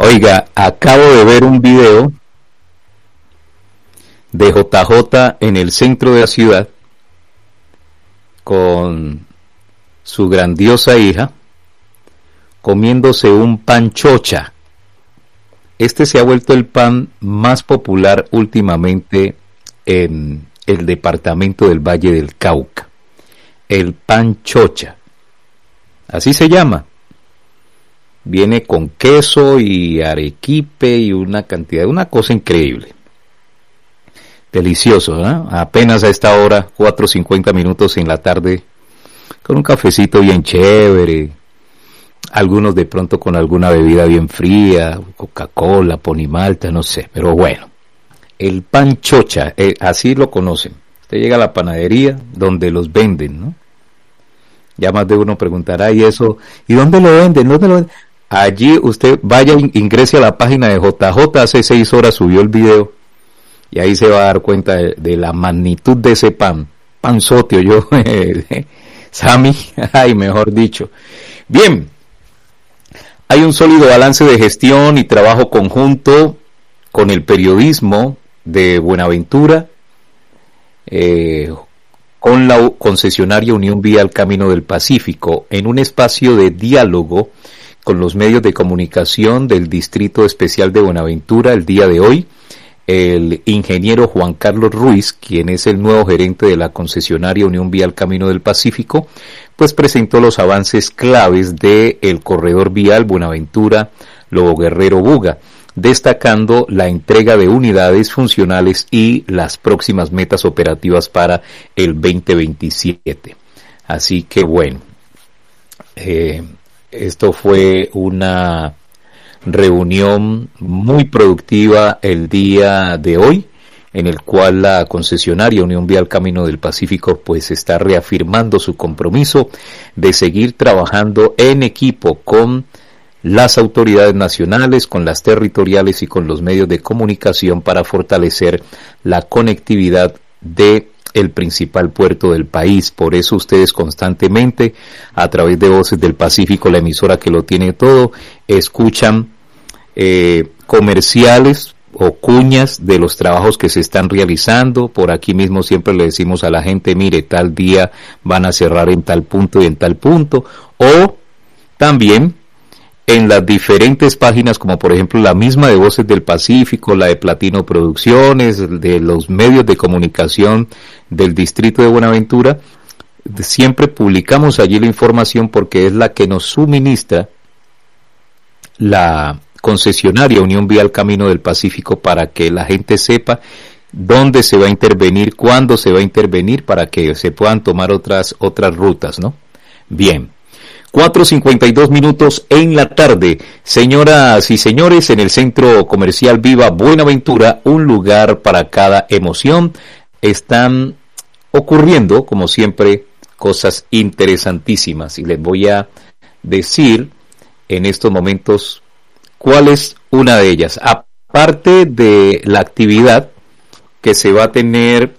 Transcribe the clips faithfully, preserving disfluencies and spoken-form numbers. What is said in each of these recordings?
Oiga, acabo de ver un video de J J en el centro de la ciudad con su grandiosa hija comiéndose un pan chocha. Este se ha vuelto el pan más popular últimamente en el departamento del Valle del Cauca. El pan chocha. Así se llama. Viene con queso y arequipe y una cantidad, una cosa increíble. Delicioso, ¿eh? Apenas a esta hora, cuatro cincuenta minutos en la tarde, con un cafecito bien chévere, algunos de pronto con alguna bebida bien fría, Coca-Cola, Ponimalta, no sé, pero bueno. El pan chocha, eh, así lo conocen. Usted llega a la panadería donde los venden, ¿no? Ya más de uno preguntará, ¿y eso? ¿Y dónde lo venden? ¿Dónde lo venden? Allí usted vaya, ingrese a la página de J J, hace seis horas subió el video, y ahí se va a dar cuenta de, de la magnitud de ese pan. Panzote, yo, Sammy, ay, mejor dicho. Bien, hay un sólido balance de gestión y trabajo conjunto con el periodismo de Buenaventura, eh, con la concesionaria Unión Vial Camino del Pacífico, en un espacio de diálogo con los medios de comunicación del Distrito Especial de Buenaventura. El día de hoy, el ingeniero Juan Carlos Ruiz, quien es el nuevo gerente de la concesionaria Unión Vial Camino del Pacífico, pues presentó los avances claves del corredor vial Buenaventura-Lobo Guerrero-Buga, destacando la entrega de unidades funcionales y las próximas metas operativas para el veinte veintisiete. Así que bueno, eh, esto fue una reunión muy productiva el día de hoy, en el cual la concesionaria Unión Vial Camino del Pacífico pues está reafirmando su compromiso de seguir trabajando en equipo con las autoridades nacionales, con las territoriales y con los medios de comunicación para fortalecer la conectividad de el principal puerto del país. Por eso ustedes constantemente, a través de Voces del Pacífico, la emisora que lo tiene todo, escuchan eh, comerciales o cuñas de los trabajos que se están realizando. Por aquí mismo siempre le decimos a la gente, mire, tal día van a cerrar en tal punto y en tal punto, o también en las diferentes páginas, como por ejemplo la misma de Voces del Pacífico, la de Platino Producciones, de los medios de comunicación del Distrito de Buenaventura. Siempre publicamos allí la información porque es la que nos suministra la concesionaria Unión Vial Camino del Pacífico, para que la gente sepa dónde se va a intervenir, cuándo se va a intervenir, para que se puedan tomar otras otras rutas, ¿no? Bien. cuatro cincuenta y dos minutos en la tarde. Señoras y señores, en el Centro Comercial Viva Buenaventura, un lugar para cada emoción, están ocurriendo, como siempre, cosas interesantísimas. Y les voy a decir en estos momentos cuál es una de ellas. Aparte de la actividad que se va a tener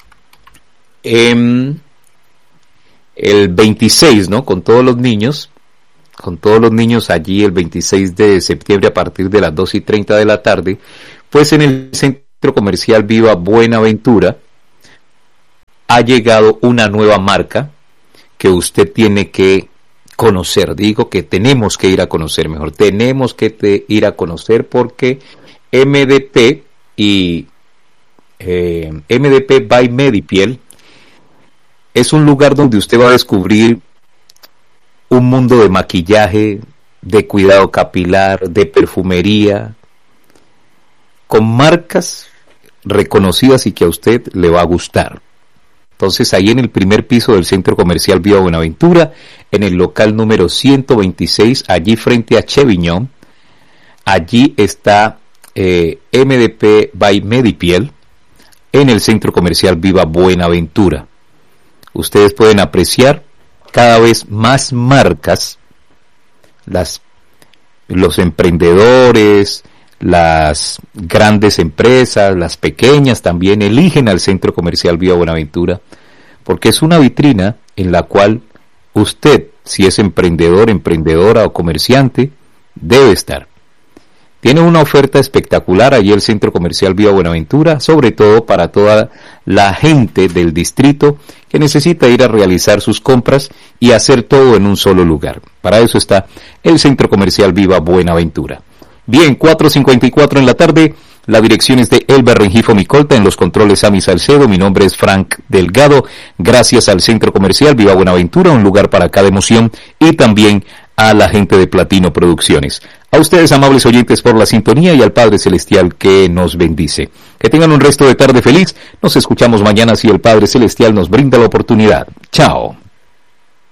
en el veintiséis, ¿no? Con todos los niños, con todos los niños allí el veintiséis de septiembre a partir de las dos y treinta de la tarde, pues en el Centro Comercial Viva Buenaventura ha llegado una nueva marca que usted tiene que conocer. Digo que tenemos que ir a conocer, mejor, tenemos que te, ir a conocer, porque M D P y eh, M D P by Medipiel es un lugar donde usted va a descubrir un mundo de maquillaje, de cuidado capilar, de perfumería, con marcas reconocidas y que a usted le va a gustar. Entonces, ahí en el primer piso del Centro Comercial Viva Buenaventura, en el local número ciento veintiséis, allí frente a Cheviñón, allí está eh, M D P by Medipiel, en el Centro Comercial Viva Buenaventura. Ustedes pueden apreciar cada vez más marcas, las, los emprendedores, las grandes empresas, las pequeñas también eligen al Centro Comercial Viva Buenaventura, porque es una vitrina en la cual usted, si es emprendedor, emprendedora o comerciante, debe estar. Tiene una oferta espectacular allí el Centro Comercial Viva Buenaventura, sobre todo para toda la gente del distrito que necesita ir a realizar sus compras y hacer todo en un solo lugar. Para eso está el Centro Comercial Viva Buenaventura. Bien, cuatro cincuenta y cuatro en la tarde. La dirección es de Elber Rengifo Micolta, en los controles Sami Salcedo. Mi nombre es Frank Delgado. Gracias al Centro Comercial Viva Buenaventura, un lugar para cada emoción, y también a la gente de Platino Producciones. A ustedes, amables oyentes, por la sintonía, y al Padre Celestial que nos bendice. Que tengan un resto de tarde feliz. Nos escuchamos mañana si el Padre Celestial nos brinda la oportunidad. Chao.